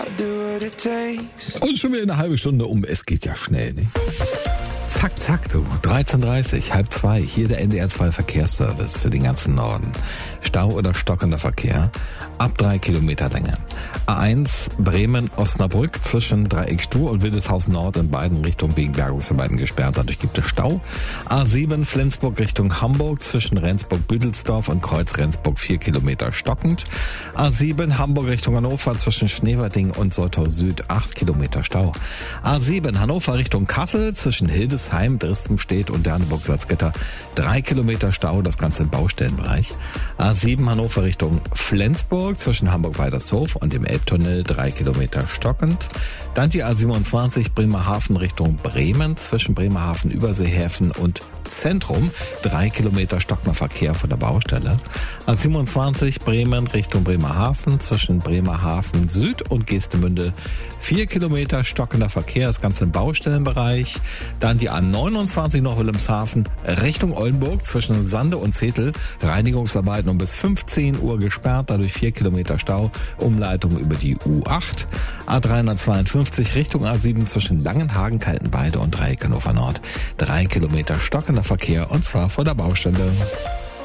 Und schon wieder eine halbe Stunde um. Es geht ja schnell, ne? Zack, zack, du. 13:30, 1:30. Hier der NDR 2 Verkehrsservice für den ganzen Norden. Stau oder stockender Verkehr ab 3 Kilometer Länge. A1 Bremen-Osnabrück zwischen Dreieck Stur und Wildeshausen Nord in beiden Richtungen wegen Bergungsarbeiten gesperrt. Dadurch gibt es Stau. A7 Flensburg Richtung Hamburg zwischen Rendsburg-Büdelsdorf und Kreuz Rendsburg 4 Kilometer stockend. A7 Hamburg Richtung Hannover zwischen Schneverding und Soltau Süd 8 Kilometer Stau. A7 Hannover Richtung Kassel zwischen Hildesheim, Dresdenstedt und Derneburg-Salzgitter 3 Kilometer Stau, das Ganze im Baustellenbereich. A7 Hannover Richtung Flensburg zwischen Hamburg-Weidershof und dem Elbtunnel 3 Kilometer stockend. Dann die A27 Bremerhaven Richtung Bremen zwischen Bremerhaven, Überseehäfen und Zentrum 3 Kilometer stockender Verkehr von der Baustelle. A27 Bremen Richtung Bremerhaven zwischen Bremerhaven Süd und Geestemünde 4 Kilometer stockender Verkehr, das Ganze im Baustellenbereich. Dann die A29 noch Wilhelmshaven Richtung Oldenburg zwischen Sande und Zetel, Reinigungsarbeiten um bis 15 Uhr gesperrt, dadurch 4 Kilometer Stau, Umleitung über die U8. A352 Richtung A7 zwischen Langenhagen, Kaltenweide und Dreieck Hannover Nord 3 Kilometer stockender Verkehr, und zwar vor der Baustelle.